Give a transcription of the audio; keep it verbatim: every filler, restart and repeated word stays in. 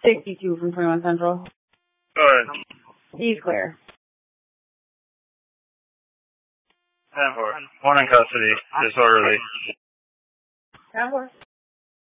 sixty-two from twenty-one Central. Go ahead. He's clear. ten four. One in custody. Disorderly. ten four.